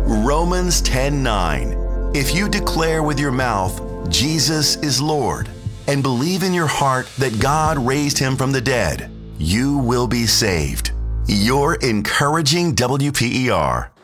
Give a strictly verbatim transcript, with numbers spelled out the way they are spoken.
Romans ten nine. If you declare with your mouth, Jesus is Lord, and believe in your heart that God raised him from the dead, you will be saved. Your encouraging W P E R.